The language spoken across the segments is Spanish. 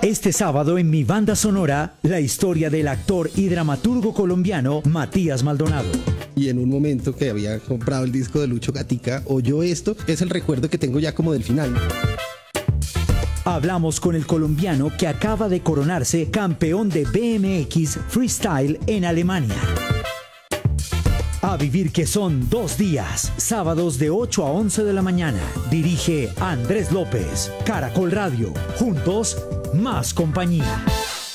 Este sábado en Mi Banda Sonora, la historia del actor y dramaturgo colombiano Matías Maldonado. Y en un momento que había comprado el disco de Lucho Gatica, oyó esto, es el recuerdo que tengo ya como del final. Hablamos con el colombiano que acaba de coronarse campeón de BMX Freestyle en Alemania. A vivir que son 2 días, sábados de 8 a 11 de la mañana. Dirige Andrés López, Caracol Radio. Juntos, más compañía.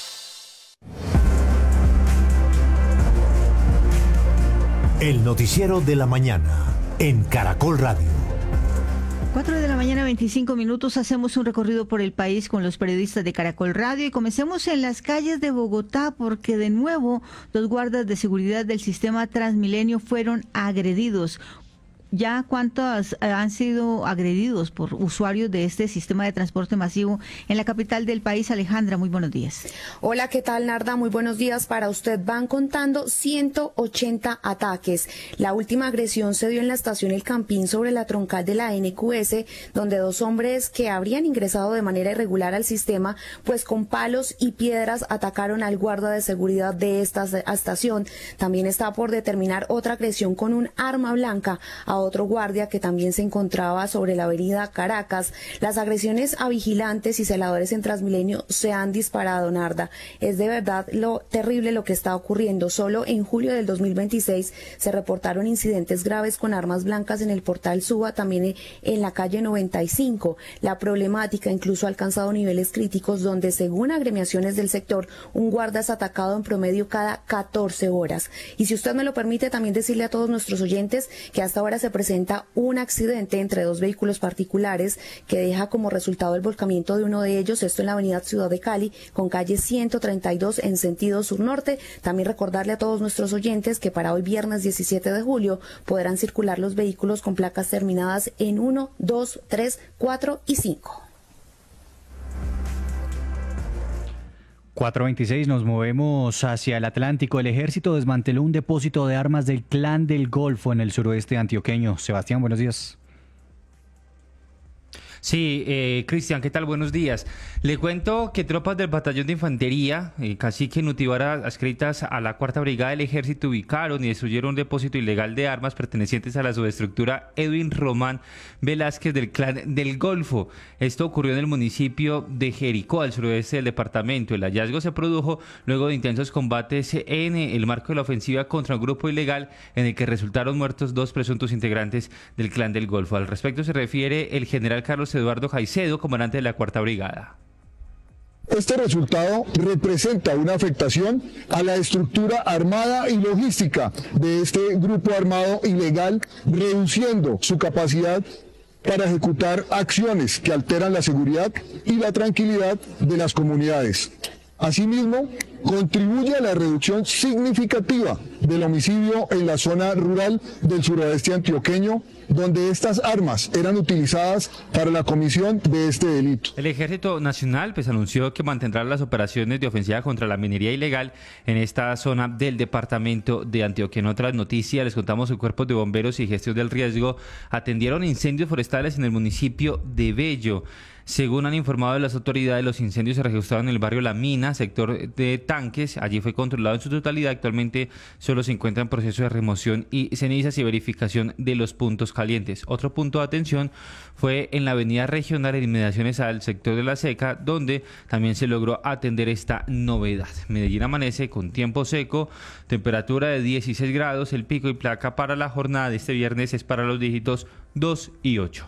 El noticiero de la mañana en Caracol Radio. 4 de la mañana, 25 minutos. Hacemos un recorrido por el país con los periodistas de Caracol Radio y comencemos en las calles de Bogotá porque de nuevo 2 guardas de seguridad del sistema Transmilenio fueron agredidos. ¿Ya cuántos han sido agredidos por usuarios de este sistema de transporte masivo en la capital del país? Alejandra, muy buenos días. Hola, ¿qué tal, Narda? Muy buenos días para usted. Van contando 180 ataques. La última agresión se dio en la estación El Campín sobre la troncal de la NQS, donde 2 hombres que habrían ingresado de manera irregular al sistema, pues con palos y piedras atacaron al guarda de seguridad de esta estación. También está por determinar otra agresión con un arma blanca a otro guardia que también se encontraba sobre la avenida Caracas. Las agresiones a vigilantes y celadores en Transmilenio se han disparado, Narda. Es de verdad lo terrible lo que está ocurriendo. Solo en julio del 2026 se reportaron incidentes graves con armas blancas en el portal Suba, también en la calle 95. La problemática incluso ha alcanzado niveles críticos donde, según agremiaciones del sector, un guarda es atacado en promedio cada 14 horas. Y si usted me lo permite, también decirle a todos nuestros oyentes que hasta ahora se presenta un accidente entre 2 vehículos particulares que deja como resultado el volcamiento de uno de ellos, esto en la avenida Ciudad de Cali, con calle 132 en sentido sur-norte. También recordarle a todos nuestros oyentes que para hoy viernes 17 de julio podrán circular los vehículos con placas terminadas en 1, 2, 3, 4 y 5. 4:26, nos movemos hacia el Atlántico. El ejército desmanteló un depósito de armas del Clan del Golfo en el suroeste antioqueño. Sebastián, buenos días. Sí, Cristian, ¿qué tal? Buenos días. Le cuento que tropas del Batallón de Infantería, Cacique Nutibara, adscritas a la 4ª Brigada del Ejército, ubicaron y destruyeron un depósito ilegal de armas pertenecientes a la subestructura Edwin Román Velázquez del Clan del Golfo. Esto ocurrió en el municipio de Jericó, al suroeste del departamento. El hallazgo se produjo luego de intensos combates en el marco de la ofensiva contra un grupo ilegal en el que resultaron muertos 2 presuntos integrantes del Clan del Golfo. Al respecto se refiere el general Carlos Eduardo Caicedo, comandante de la 4ª Brigada. Este resultado representa una afectación a la estructura armada y logística de este grupo armado ilegal, reduciendo su capacidad para ejecutar acciones que alteran la seguridad y la tranquilidad de las comunidades. Asimismo, contribuye a la reducción significativa del homicidio en la zona rural del suroeste antioqueño, donde estas armas eran utilizadas para la comisión de este delito. El Ejército Nacional anunció que mantendrá las operaciones de ofensiva contra la minería ilegal en esta zona del departamento de Antioquia. En otras noticias les contamos que cuerpos de bomberos y gestión del riesgo atendieron incendios forestales en el municipio de Bello. Según han informado las autoridades, los incendios se registraron en el barrio La Mina, sector de Tanques. Allí fue controlado en su totalidad. Actualmente solo se encuentra en proceso de remoción y cenizas y verificación de los puntos calientes. Otro punto de atención fue en la avenida Regional, en inmediaciones al sector de La Seca, donde también se logró atender esta novedad. Medellín amanece con tiempo seco, temperatura de 16 grados. El pico y placa para la jornada de este viernes es para los dígitos 2 y 8.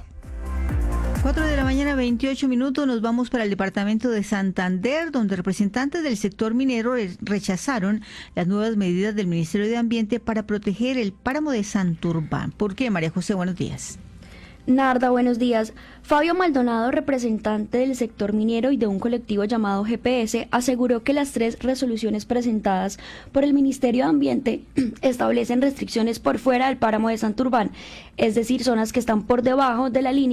4 de la mañana, 28 minutos, nos vamos para el departamento de Santander, donde representantes del sector minero rechazaron las nuevas medidas del Ministerio de Ambiente para proteger el páramo de Santurbán. ¿Por qué, María José? Buenos días. Narda, buenos días. Fabio Maldonado, representante del sector minero y de un colectivo llamado GPS, aseguró que las 3 resoluciones presentadas por el Ministerio de Ambiente establecen restricciones por fuera del páramo de Santurbán, es decir, zonas que están por debajo de la línea